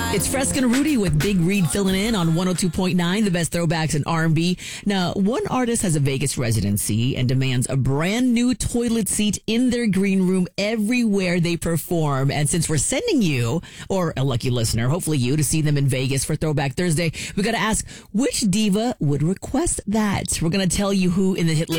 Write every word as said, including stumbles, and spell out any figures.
It's Fresca and Rudy with Big Reed filling in on one oh two point nine, the best throwbacks in R and B. Now, one artist has a Vegas residency and demands a brand new toilet seat in their green room everywhere they perform. And since we're sending you, or a lucky listener, hopefully you, to see them in Vegas for Throwback Thursday, we got to ask which diva would request that. We're going to tell you who in the hit list